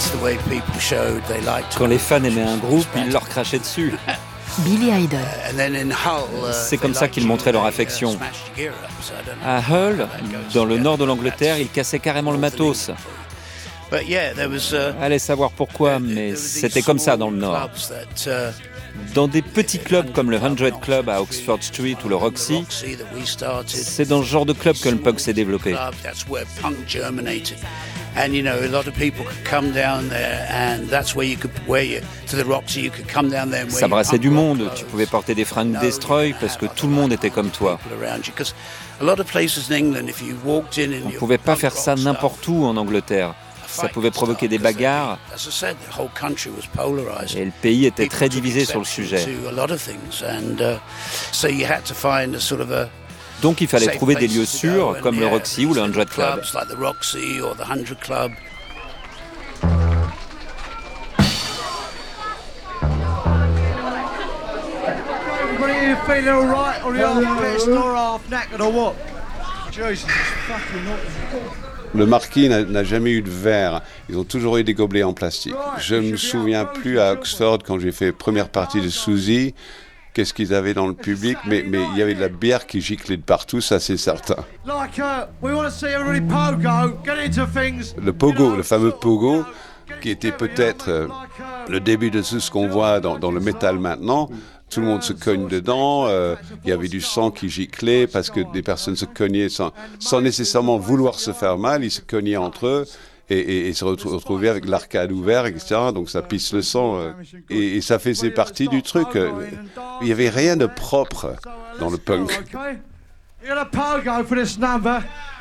Quand les fans aimaient un groupe, ils leur crachaient dessus. Billy Idol. C'est comme ça qu'ils montraient leur affection. À Hull, dans le nord de l'Angleterre, ils cassaient carrément le matos. Allez savoir pourquoi, mais c'était comme ça dans le nord. Dans des petits clubs comme le 100 Club à Oxford Street ou le Roxy, c'est dans ce genre de club que le punk s'est développé. Ça brassait du monde, tu pouvais porter des fringues Destroy parce que tout le monde était comme toi. On ne pouvait pas faire ça n'importe où en Angleterre. Ça pouvait provoquer des bagarres et le pays était très divisé sur le sujet. Donc il fallait trouver des lieux sûrs comme le Roxy ou le 100 Club. Le Marquis n'a jamais eu de verre. Ils ont toujours eu des gobelets en plastique. Je ne me souviens plus à Oxford, quand j'ai fait première partie de Susie, qu'est-ce qu'ils avaient dans le public, mais il y avait de la bière qui giclait de partout, ça c'est certain. Le pogo, le fameux pogo, qui était peut-être le début de tout ce qu'on voit dans le métal maintenant. Tout le monde se cogne dedans, il y avait du sang qui giclait parce que des personnes se cognaient sans nécessairement vouloir se faire mal, ils se cognaient entre eux et se retrouvaient avec l'arcade ouvert, etc. Donc ça pisse le sang et ça faisait partie du truc. Il n'y avait rien de propre dans le punk.